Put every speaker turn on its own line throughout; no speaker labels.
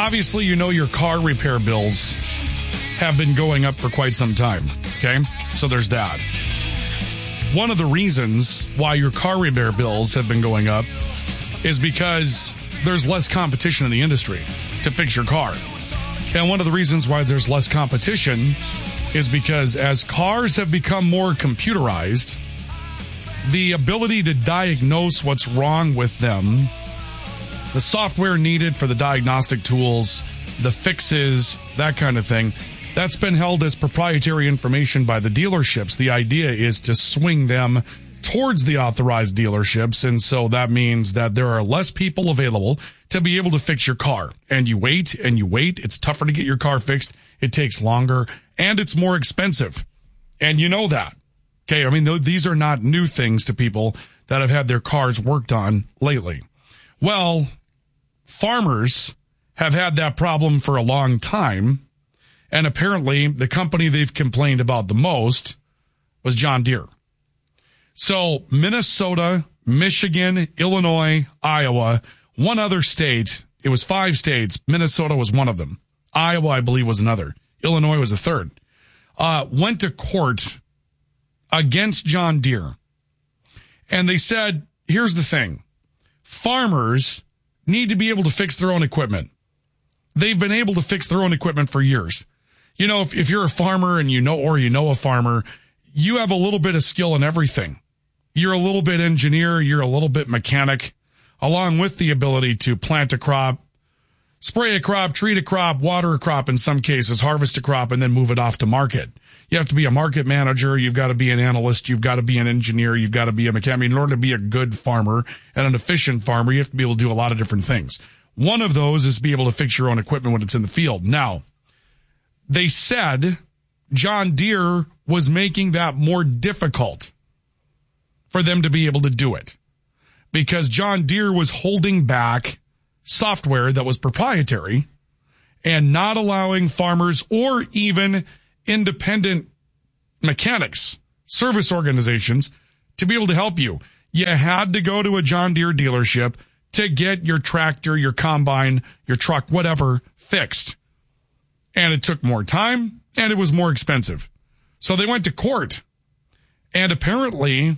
Obviously, you know your car repair bills have been going up for quite some time, okay? So there's that. One of the reasons why your car repair bills have been going up is because there's less competition in the industry to fix your car. And one of the reasons why there's less competition is because as cars have become more computerized, the ability to diagnose what's wrong with them, the software needed for the diagnostic tools, the fixes, that kind of thing, that's been held as proprietary information by the dealerships. The idea is to swing them towards the authorized dealerships, and so that means that there are less people available to be able to fix your car. And you wait and you wait. It's tougher to get your car fixed. It takes longer, and it's more expensive. And you know that. Okay, I mean, these are not new things to people that have had their cars worked on lately. Well, farmers have had that problem for a long time, and apparently the company they've complained about the most was John Deere. So Minnesota, Michigan, Illinois, Iowa, one other state, it was 5 states. Minnesota was one of them. Iowa, I believe, was another. Illinois was a third. Went to court against John Deere. And they said, here's the thing. Farmers need to be able to fix their own equipment. They've been able to fix their own equipment for years. You know, if you're a farmer and you know a farmer, you have a little bit of skill in everything. You're a little bit engineer, you're a little bit mechanic, along with the ability to plant a crop, spray a crop, treat a crop, water a crop in some cases, harvest a crop, and then move it off to market. You have to be a market manager, you've got to be an analyst, you've got to be an engineer, you've got to be a mechanic. I mean, in order to be a good farmer and an efficient farmer, you have to be able to do a lot of different things. One of those is to be able to fix your own equipment when it's in the field. Now, they said John Deere was making that more difficult for them to be able to do it because John Deere was holding back software that was proprietary and not allowing farmers or even independent mechanics, service organizations to be able to help you. You had to go to a John Deere dealership to get your tractor, your combine, your truck, whatever, fixed. And it took more time and it was more expensive. So they went to court, and apparently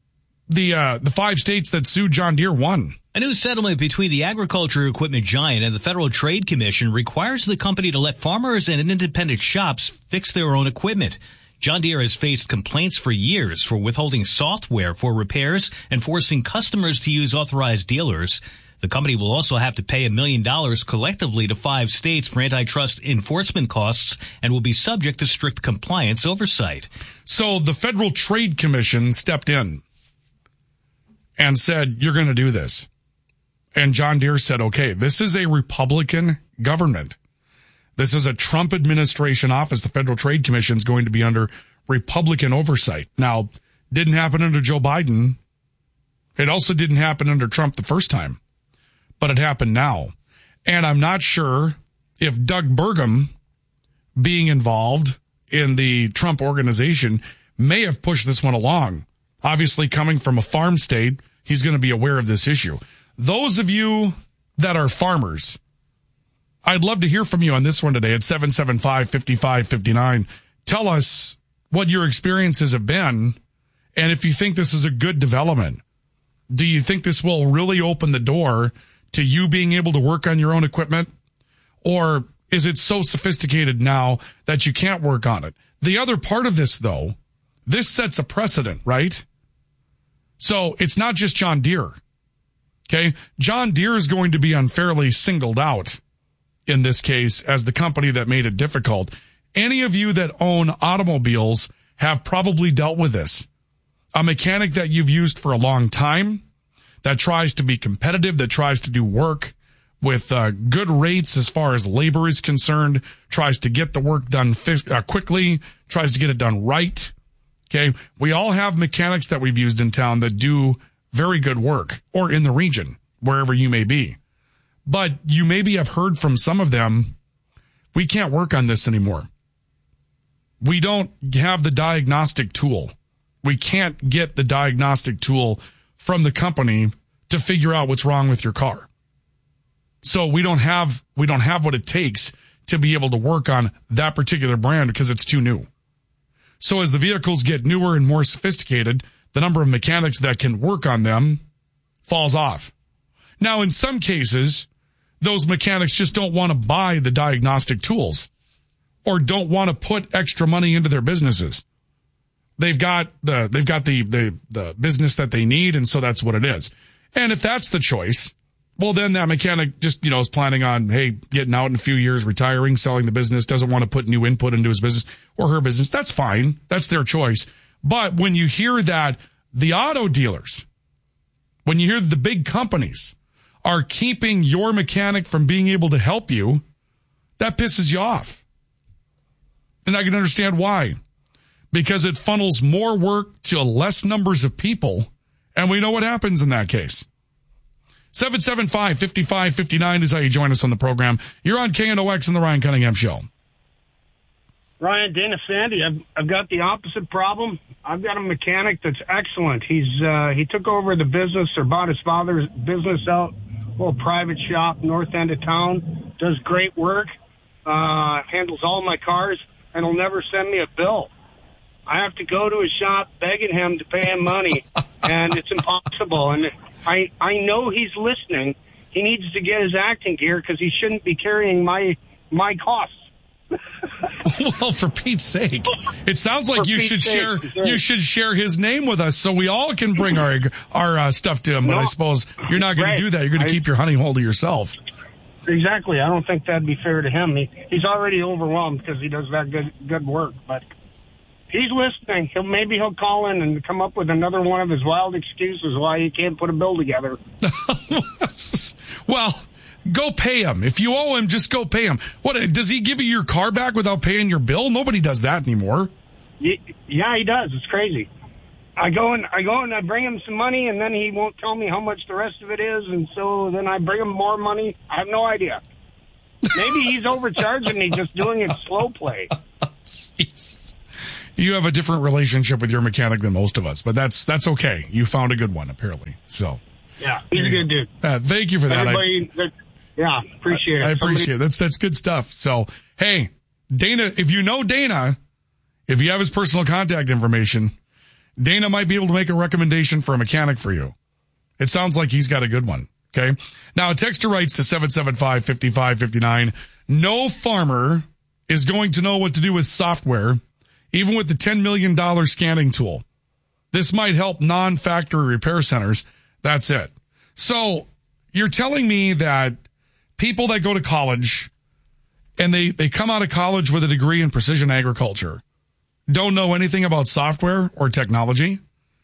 the 5 states that sued John Deere won.
A new settlement between the agriculture equipment giant and the Federal Trade Commission requires the company to let farmers and independent shops fix their own equipment. John Deere has faced complaints for years for withholding software for repairs and forcing customers to use authorized dealers. The company will also have to pay $1 million collectively to 5 states for antitrust enforcement costs and will be subject to strict compliance oversight.
So the Federal Trade Commission stepped in and said, you're going to do this. And John Deere said, okay, this is a Republican government. This is a Trump administration office. The Federal Trade Commission is going to be under Republican oversight. Now, didn't happen under Joe Biden. It also didn't happen under Trump the first time. But it happened now. And I'm not sure if Doug Burgum being involved in the Trump organization may have pushed this one along. Obviously, coming from a farm state, he's going to be aware of this issue. Those of you that are farmers, I'd love to hear from you on this one today at 775-5559. Tell us what your experiences have been and if you think this is a good development. Do you think this will really open the door to you being able to work on your own equipment? Or is it so sophisticated now that you can't work on it? The other part of this, though, this sets a precedent, right? So it's not just John Deere. Okay? John Deere is going to be unfairly singled out in this case as the company that made it difficult. Any of you that own automobiles have probably dealt with this. A mechanic that you've used for a long time, that tries to be competitive, that tries to do work with good rates as far as labor is concerned, tries to get the work done quickly, tries to get it done right. Okay, we all have mechanics that we've used in town that do very good work, or in the region, wherever you may be. But you maybe have heard from some of them, we can't work on this anymore. We don't have the diagnostic tool. We can't get the diagnostic tool from the company to figure out what's wrong with your car. So we don't have what it takes to be able to work on that particular brand because it's too new. So as the vehicles get newer and more sophisticated, the number of mechanics that can work on them falls off. Now, in some cases, those mechanics just don't want to buy the diagnostic tools or don't want to put extra money into their businesses. They've got the business that they need, and so that's what it is. And if that's the choice, well, then that mechanic just, is planning on, hey, getting out in a few years, retiring, selling the business, doesn't want to put new input into his business or her business. That's fine. That's their choice. But when you hear that the auto dealers, when you hear the big companies are keeping your mechanic from being able to help you, that pisses you off. And I can understand why. Because it funnels more work to less numbers of people, and we know what happens in that case. 775-5559 is how you join us on the program. You're on KNOX and the Ryan Cunningham Show.
Ryan, Dana, Sandy, I've got the opposite problem. I've got a mechanic that's excellent. He took over the business or bought his father's business out, little private shop, north end of town, does great work, handles all my cars, and will never send me a bill. I have to go to his shop begging him to pay him money, and it's impossible. And I know he's listening. He needs to get his acting gear because he shouldn't be carrying my costs.
Well, for Pete's sake, it sounds like you should share his name with us so we all can bring our stuff to him. But I suppose you're not going to do that. You're going to keep your honey hole to yourself.
Exactly. I don't think that'd be fair to him. He's already overwhelmed because he does that good work, but he's listening. Maybe he'll call in and come up with another one of his wild excuses why he can't put a bill together.
Well, go pay him. If you owe him, just go pay him. What, does he give you your car back without paying your bill? Nobody does that anymore.
Yeah, he does. It's crazy. I go and I bring him some money, and then he won't tell me how much the rest of it is, and so then I bring him more money. I have no idea. Maybe he's overcharging me, just doing it slow play.
Jeez. You have a different relationship with your mechanic than most of us, but that's okay. You found a good one, apparently. So
yeah, he's a good dude.
Thank you for that.
Appreciate it.
I appreciate it. That's good stuff. So, hey, Dana, if you know Dana, if you have his personal contact information, Dana might be able to make a recommendation for a mechanic for you. It sounds like he's got a good one. Okay. Now, a texter writes to 775-5559. No farmer is going to know what to do with software, even with the $10 million scanning tool. This might help non-factory repair centers. That's it. So you're telling me that people that go to college and they come out of college with a degree in precision agriculture don't know anything about software or technology?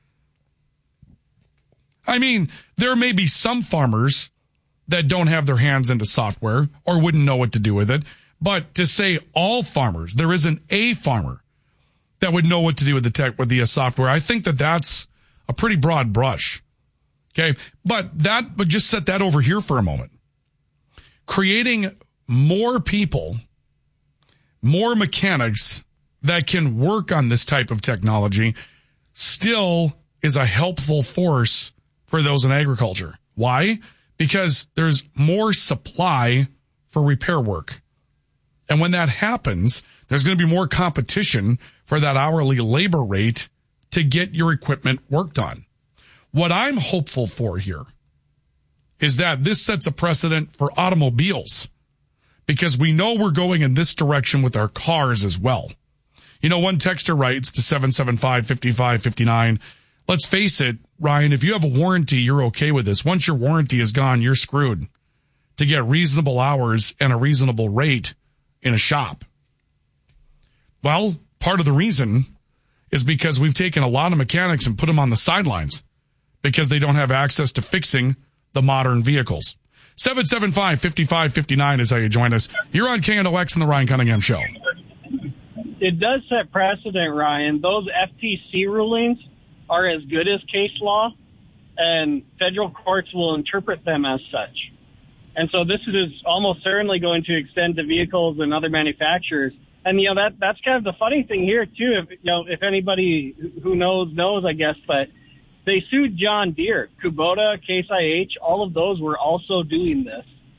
I mean, there may be some farmers that don't have their hands into software or wouldn't know what to do with it. But to say all farmers, there isn't a farmer that would know what to do with the software. I think that's a pretty broad brush. Okay. But just set that over here for a moment. Creating more people, more mechanics that can work on this type of technology still is a helpful force for those in agriculture. Why? Because there's more supply for repair work. And when that happens, there's going to be more competition for that hourly labor rate to get your equipment worked on. What I'm hopeful for here is that this sets a precedent for automobiles, because we know we're going in this direction with our cars as well. One texter writes to 775-5559. Let's face it, Ryan, if you have a warranty, you're okay with this. Once your warranty is gone, you're screwed to get reasonable hours and a reasonable rate in a shop. Well, part of the reason is because we've taken a lot of mechanics and put them on the sidelines because they don't have access to fixing the modern vehicles. 775-5559 is how you join us. You're on KNOX and the Ryan Cunningham Show.
It does set precedent, Ryan. Those FTC rulings are as good as case law, and federal courts will interpret them as such. And so this is almost certainly going to extend to vehicles and other manufacturers. And, that's kind of the funny thing here, too. If anybody who knows, I guess, but they sued John Deere. Kubota, Case IH, all of those were also doing this.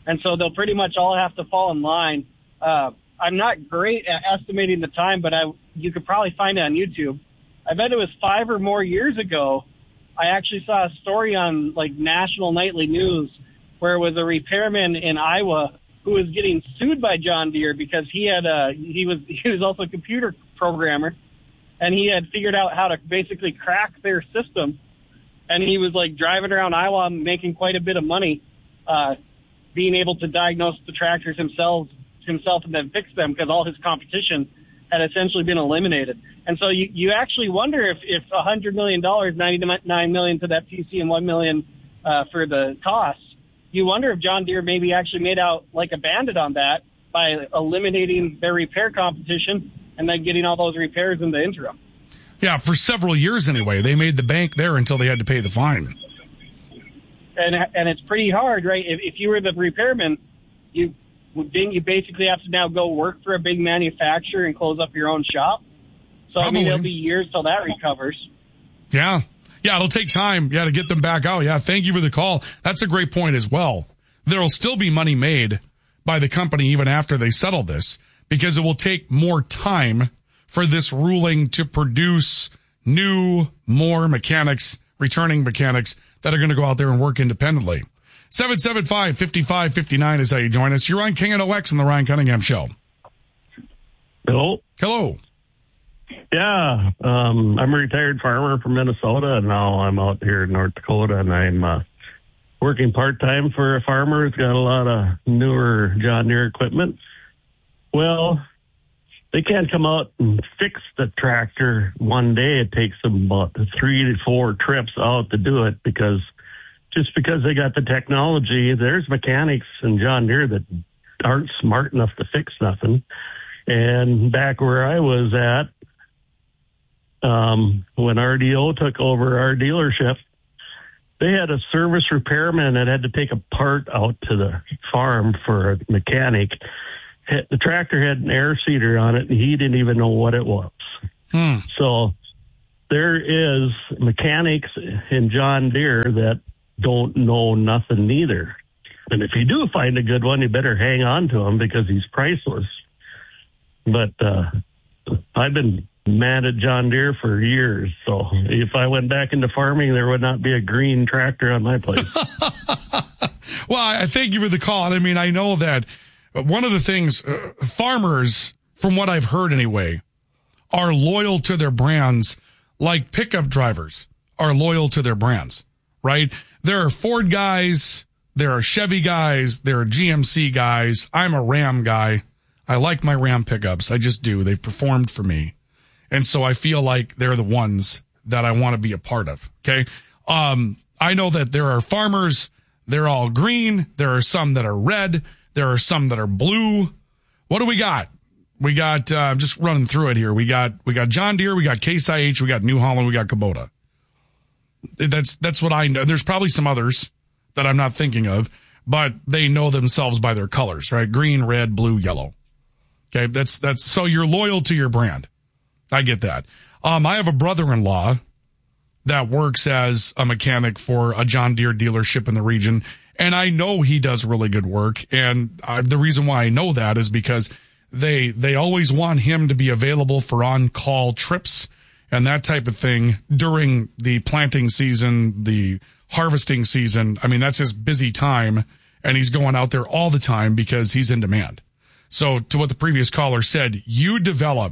And so they'll pretty much all have to fall in line. I'm not great at estimating the time, but you could probably find it on YouTube. I bet it was 5 or more years ago. I actually saw a story on like national nightly news where it was a repairman in Iowa who was getting sued by John Deere because he was also a computer programmer, and he had figured out how to basically crack their system. And he was like driving around Iowa making quite a bit of money, being able to diagnose the tractors himself and then fix them because all his competition had essentially been eliminated. And so you actually wonder if $100 million, $99 million to the FTC and $1 million for the costs, you wonder if John Deere maybe actually made out like a bandit on that by eliminating their repair competition and then getting all those repairs in the interim.
Yeah, for several years anyway. They made the bank there until they had to pay the fine.
And it's pretty hard, right? If you were the repairman, you basically have to now go work for a big manufacturer and close up your own shop. So,
Probably.
I mean, it'll be years till that recovers.
Yeah. Yeah, it'll take time. Yeah, to get them back out. Yeah, thank you for the call. That's a great point as well. There'll still be money made by the company even after they settle this, because it will take more time for this ruling to produce more mechanics, returning mechanics that are going to go out there and work independently. 775-5559 is how you join us. You're on KNOX on the Ryan Cunningham Show.
Hello.
Hello.
Yeah, I'm a retired farmer from Minnesota, and now I'm out here in North Dakota, and I'm working part-time for a farmer who's got a lot of newer John Deere equipment. Well, they can't come out and fix the tractor one day. It takes them about 3 to 4 trips out to do it because they got the technology. There's mechanics in John Deere that aren't smart enough to fix nothing. And back where I was at, when RDO took over our dealership, they had a service repairman that had to take a part out to the farm for a mechanic. The tractor had an air seeder on it, and he didn't even know what it was. So there is mechanics in John Deere that don't know nothing neither. And if you do find a good one, you better hang on to him because he's priceless. But I've been mad at John Deere for years. So if I went back into farming, there would not be a green tractor on my place.
Well, I thank you for the call. I mean, I know that one of the things farmers, from what I've heard anyway, are loyal to their brands like pickup drivers are loyal to their brands, right? There are Ford guys, there are Chevy guys, there are GMC guys. I'm a Ram guy. I like my Ram pickups. I just do. They've performed for me. And so I feel like they're the ones that I want to be a part of. Okay. I know that there are farmers. They're all green. There are some that are red. There are some that are blue. What do we got? We got, just running through it here. We got John Deere. We got Case IH. We got New Holland. We got Kubota. That's what I know. There's probably some others that I'm not thinking of, but they know themselves by their colors, right? Green, red, blue, yellow. Okay. That's, so you're loyal to your brand. I get that. I have a brother-in-law that works as a mechanic for a John Deere dealership in the region, and I know he does really good work. And the reason why I know that is because they always want him to be available for on-call trips and that type of thing during the planting season, the harvesting season. I mean, that's his busy time, and he's going out there all the time because he's in demand. So to what the previous caller said, you develop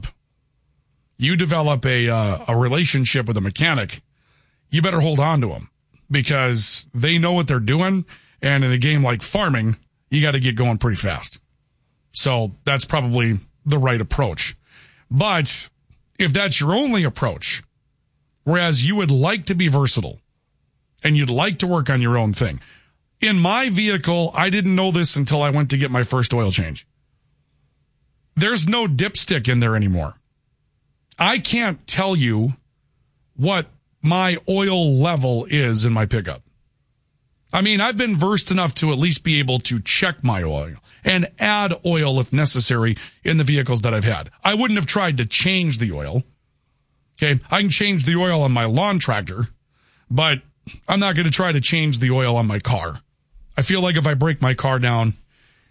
a relationship with a mechanic, you better hold on to them because they know what they're doing. And in a game like farming, you got to get going pretty fast. So that's probably the right approach. But if that's your only approach, whereas you would like to be versatile and you'd like to work on your own thing. In my vehicle, I didn't know this until I went to get my first oil change. There's no dipstick in there anymore. I can't tell you what my oil level is in my pickup. I mean, I've been versed enough to at least be able to check my oil and add oil if necessary in the vehicles that I've had. I wouldn't have tried to change the oil. Okay. I can change the oil on my lawn tractor, but I'm not going to try to change the oil on my car. I feel like if I break my car down,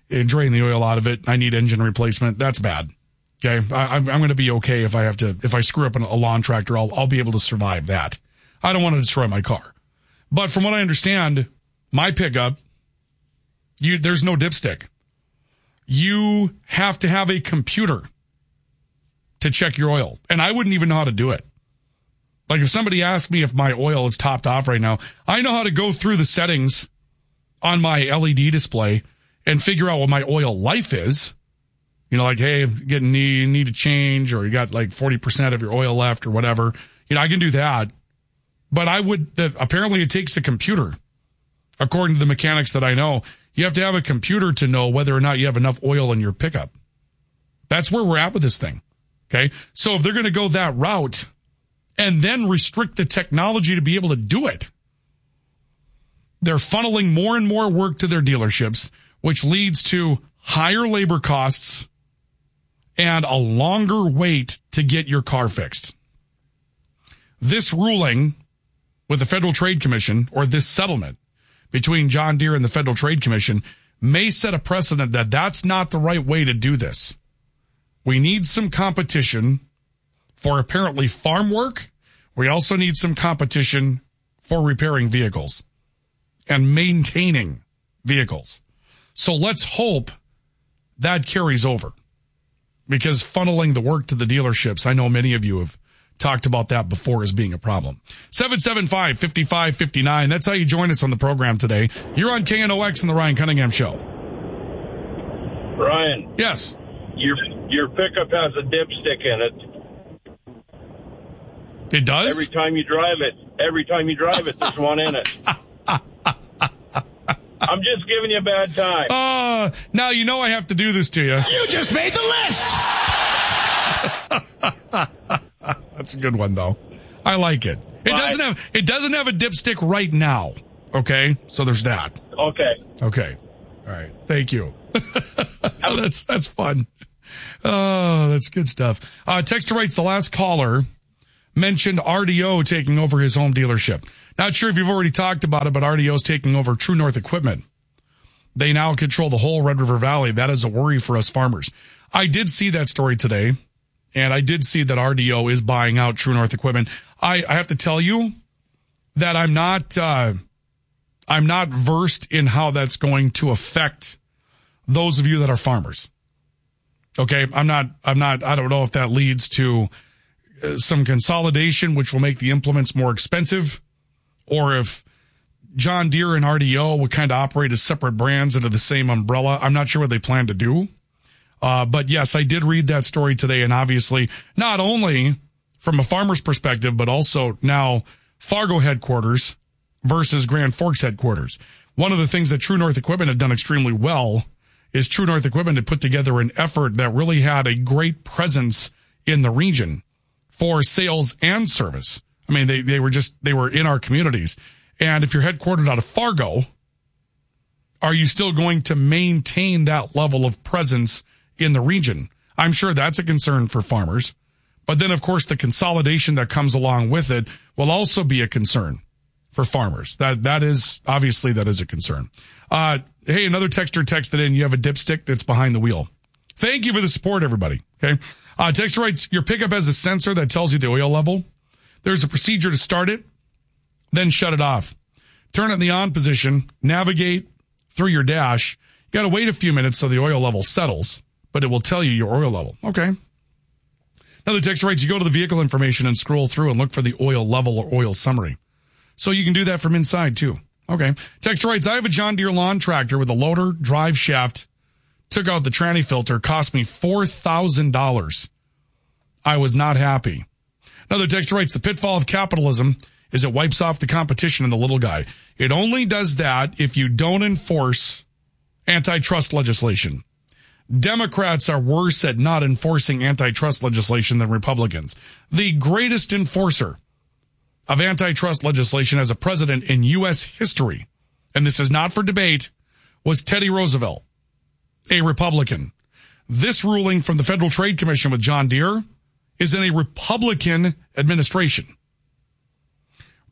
drain the oil out of it. I need engine replacement. That's bad. Okay. I'm going to be okay if I screw up a lawn tractor, I'll be able to survive that. I don't want to destroy my car. But from what I understand, my pickup, there's no dipstick. You have to have a computer to check your oil. And I wouldn't even know how to do it. Like if somebody asked me if my oil is topped off right now, I know how to go through the settings on my LED display and figure out what my oil life is. You know, like, hey, you need to change, or you got like 40% of your oil left or whatever. You know, I can do that. But apparently it takes a computer. According to the mechanics that I know, you have to have a computer to know whether or not you have enough oil in your pickup. That's where we're at with this thing. Okay. So if they're going to go that route and then restrict the technology to be able to do it, they're funneling more and more work to their dealerships, which leads to higher labor costs and a longer wait to get your car fixed. This ruling with the Federal Trade Commission, or this settlement between John Deere and the Federal Trade Commission, may set a precedent that that's not the right way to do this. We need some competition for apparently farm work. We also need some competition for repairing vehicles and maintaining vehicles. So let's hope that carries over, because funneling the work to the dealerships, I know many of you have talked about that before as being a problem. 775-5559. That's how you join us on the program today. You're on KNOX and the Ryan Cunningham Show.
Ryan.
Yes.
Your pickup has a dipstick in it.
It does?
Every time you drive it, there's one in it. I'm just giving you a bad time.
Now you know I have to do this to you.
You just made the list!
That's a good one, though. I like it. It doesn't have a dipstick right now. Okay? So there's that.
Okay.
All right. Thank you. That's fun. Oh, that's good stuff. Texter writes, the last caller mentioned RDO taking over his home dealership. Not sure if you've already talked about it, but RDO's taking over True North Equipment. They now control the whole Red River Valley. That is a worry for us farmers. I did see that story today, and I did see that RDO is buying out True North Equipment. I have to tell you that I'm not versed in how that's going to affect those of you that are farmers. Okay, I don't know if that leads to some consolidation, which will make the implements more expensive, or if John Deere and RDO would kind of operate as separate brands under the same umbrella. I'm not sure what they plan to do. But yes, I did read that story today, and obviously not only from a farmer's perspective, but also now Fargo headquarters versus Grand Forks headquarters. One of the things that True North Equipment had done extremely well is True North Equipment had put together an effort that really had a great presence in the region for sales and service. I mean, they were in our communities. And if you're headquartered out of Fargo, are you still going to maintain that level of presence in the region? I'm sure that's a concern for farmers. But then, of course, the consolidation that comes along with it will also be a concern for farmers. That is a concern. Hey, another texter texted in, you have a dipstick that's behind the wheel. Thank you for the support, everybody. Okay. Texter writes, your pickup has a sensor that tells you the oil level. There's a procedure to start it, then shut it off. Turn it in the on position, navigate through your dash. You got to wait a few minutes so the oil level settles, but it will tell you your oil level. Okay. Another texter writes, you go to the vehicle information and scroll through and look for the oil level or oil summary. So you can do that from inside too. Okay. Texter writes, I have a John Deere lawn tractor with a loader, drive shaft, took out the tranny filter, cost me $4,000. I was not happy. Another texter writes, the pitfall of capitalism is it wipes off the competition in the little guy. It only does that if you don't enforce antitrust legislation. Democrats are worse at not enforcing antitrust legislation than Republicans. The greatest enforcer of antitrust legislation as a president in U.S. history, and this is not for debate, was Teddy Roosevelt, a Republican. This ruling from the Federal Trade Commission with John Deere is in a Republican administration.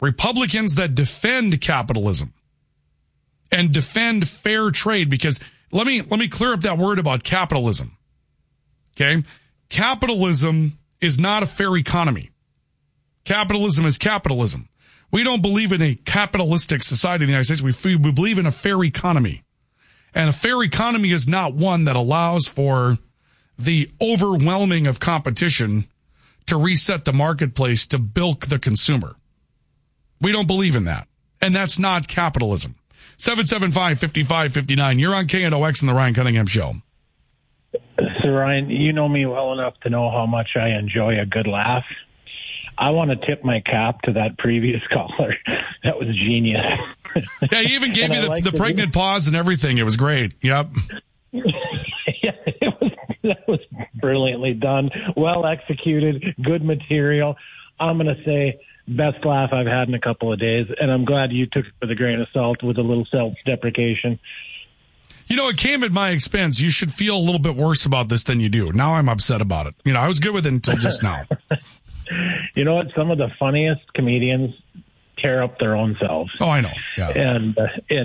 Republicans that defend capitalism and defend fair trade, because let me clear up that word about capitalism. Okay? Capitalism is not a fair economy. Capitalism is capitalism. We don't believe in a capitalistic society in the United States. We believe in a fair economy. And a fair economy is not one that allows for the overwhelming of competition to reset the marketplace to bilk the consumer. We don't believe in that. And that's not capitalism. 775-5559. You're on KNOX and the Ryan Cunningham Show.
So, Ryan, you know me well enough to know how much I enjoy a good laugh. I want to tip my cap to that previous caller. That was genius.
Yeah, he even gave me the pregnant pause and everything. It was great. Yep.
Yeah, that was brilliantly done. Well executed. Good material. I'm going to say best laugh I've had in a couple of days, and I'm glad you took it with a grain of salt with a little self-deprecation.
You know, it came at my expense. You should feel a little bit worse about this than you do. Now I'm upset about it. You know, I was good with it until just now.
You know what? Some of the funniest comedians tear up their own selves.
Oh, I know. Yeah.
And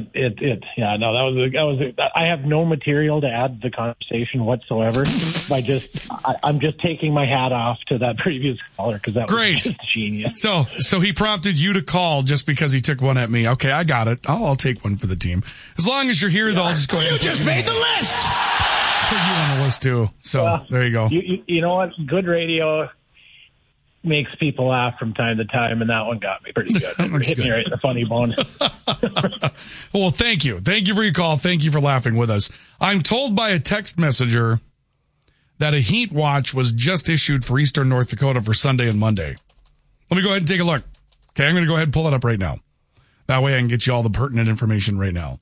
I have no material to add to the conversation whatsoever. I'm just taking my hat off to that previous caller because that was just genius.
So he prompted you to call just because he took one at me. Okay, I got it. I'll take one for the team. As long as you're here, though, I'll just go ahead.
You just made the list.
Put you on the list too. So there you go.
You know what? Good radio makes people laugh from time to time, and that one got me pretty good. Hit me right in the funny bone.
Well, thank you. Thank you for your call. Thank you for laughing with us. I'm told by a text messenger that a heat watch was just issued for eastern North Dakota for Sunday and Monday. Let me go ahead and take a look. Okay, I'm going to go ahead and pull it up right now. That way I can get you all the pertinent information right now.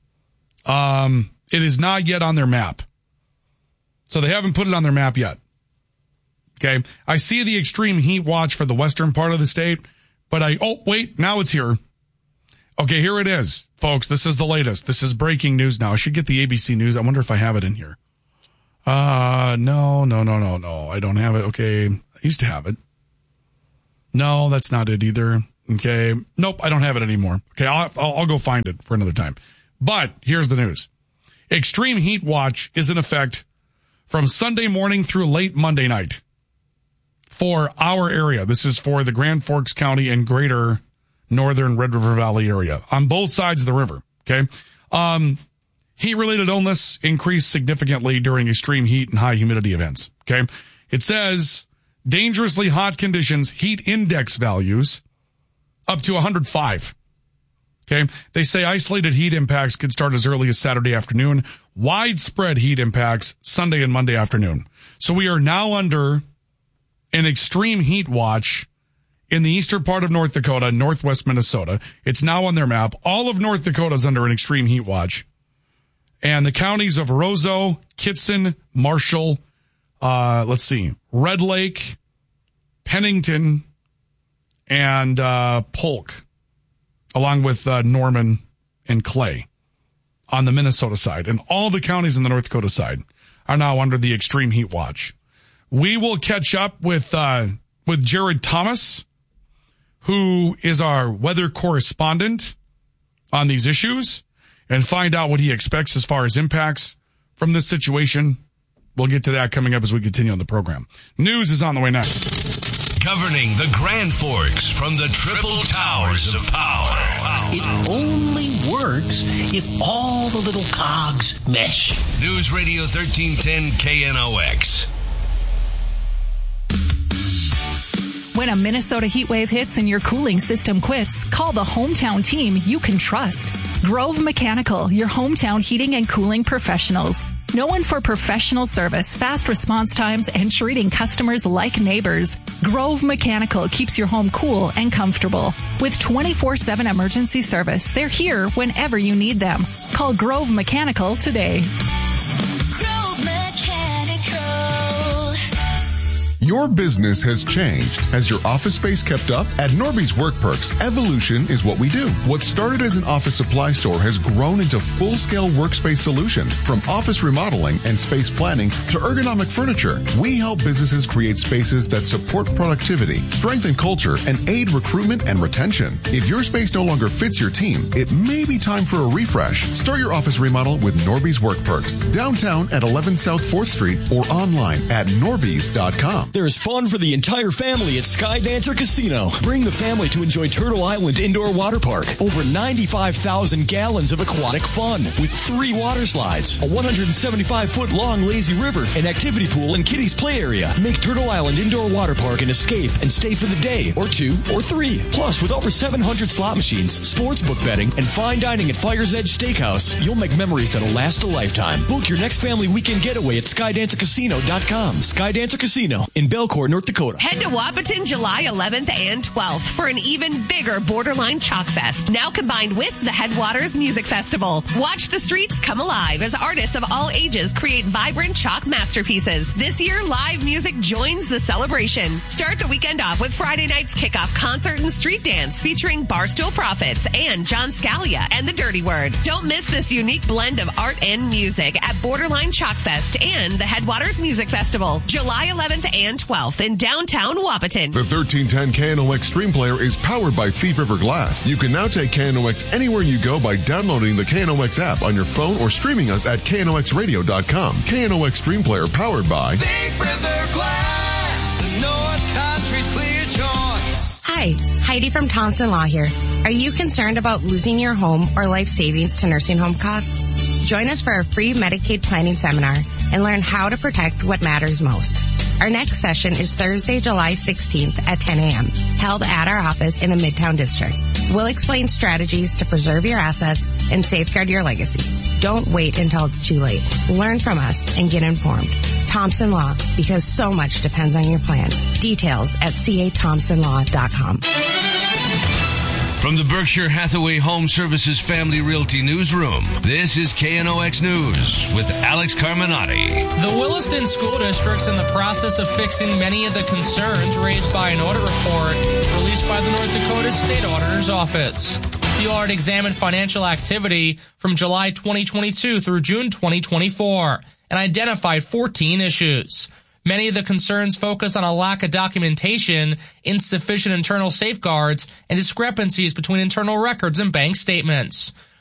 It is not yet on their map. So they haven't put it on their map yet. Okay, I see the extreme heat watch for the western part of the state, but now it's here. Okay, here it is, folks. This is the latest. This is breaking news now. I should get the ABC News. I wonder if I have it in here. No. I don't have it. Okay, I used to have it. No, that's not it either. Okay, nope, I don't have it anymore. Okay, I'll go find it for another time. But here's the news. Extreme heat watch is in effect from Sunday morning through late Monday night. For our area, this is for the Grand Forks County and greater northern Red River Valley area on both sides of the river. Okay. Heat-related illness increased significantly during extreme heat and high humidity events. Okay. It says dangerously hot conditions, heat index values up to 105. Okay. They say isolated heat impacts could start as early as Saturday afternoon. Widespread heat impacts Sunday and Monday afternoon. So we are now under an extreme heat watch in the eastern part of North Dakota, northwest Minnesota. It's now on their map. All of North Dakota is under an extreme heat watch. And the counties of Roseau, Kitson, Marshall, Red Lake, Pennington, and Polk, along with Norman and Clay on the Minnesota side. And all the counties on the North Dakota side are now under the extreme heat watch. We will catch up with Jared Thomas, who is our weather correspondent on these issues, and find out what he expects as far as impacts from this situation. We'll get to that coming up as we continue on the program. News is on the way next.
Governing the Grand Forks from the Triple Towers of Power.
It only works if all the little cogs mesh.
News Radio 1310 KNOX.
When a Minnesota heat wave hits and your cooling system quits, call the hometown team you can trust. Grove Mechanical, your hometown heating and cooling professionals. Known for professional service, fast response times, and treating customers like neighbors, Grove Mechanical keeps your home cool and comfortable. With 24/7 emergency service, they're here whenever you need them. Call Grove Mechanical today.
Grove Mechanical. Your business has changed. Has your office space kept up? At Norby's Work Perks, evolution is what we do. What started as an office supply store has grown into full-scale workspace solutions, from office remodeling and space planning to ergonomic furniture. We help businesses create spaces that support productivity, strengthen culture, and aid recruitment and retention. If your space no longer fits your team, it may be time for a refresh. Start your office remodel with Norby's Work Perks. Downtown at 11 South 4th Street or online at norbys.com.
There is fun for the entire family at Skydancer Casino. Bring the family to enjoy Turtle Island Indoor Water Park. Over 95,000 gallons of aquatic fun with 3 water slides, a 175-foot long lazy river, an activity pool, and kiddies play area. Make Turtle Island Indoor Water Park an escape and stay for the day, or 2, or 3. Plus, with over 700 slot machines, sports book betting, and fine dining at Fire's Edge Steakhouse, you'll make memories that'll last a lifetime. Book your next family weekend getaway at SkydancerCasino.com. Skydancer Casino in Belcourt, North Dakota.
Head to Wahpeton July 11th and 12th for an even bigger Borderline Chalk Fest, now combined with the Headwaters Music Festival. Watch the streets come alive as artists of all ages create vibrant chalk masterpieces. This year, live music joins the celebration. Start the weekend off with Friday night's kickoff concert and street dance featuring Barstool Prophets and John Scalia and the Dirty Word. Don't miss this unique blend of art and music at Borderline Chalk Fest and the Headwaters Music Festival, July 11th and 12th in downtown Wahpeton.
The 1310 KNOX Stream Player is powered by Thief River Glass. You can now take KNOX anywhere you go by downloading the KNOX app on your phone or streaming us at knoxradio.com. KNOX Stream Player powered by
Thief River Glass, North Country's clear choice.
Hi, Heidi from Thompson Law here. Are you concerned about losing your home or life savings to nursing home costs? Join us for our free Medicaid planning seminar and learn how to protect what matters most. Our next session is Thursday, July 16th at 10 a.m., held at our office in the Midtown District. We'll explain strategies to preserve your assets and safeguard your legacy. Don't wait until it's too late. Learn from us and get informed. Thompson Law, because so much depends on your plan. Details at cathompsonlaw.com.
From the Berkshire Hathaway Home Services Family Realty Newsroom, this is KNOX News with Alex Carminati.
The Williston School District's in the process of fixing many of the concerns raised by an audit report released by the North Dakota State Auditor's Office. The audit examined financial activity from July 2022 through June 2024 and identified 14 issues. Many of the concerns focus on a lack of documentation, insufficient internal safeguards, and discrepancies between internal records and bank statements.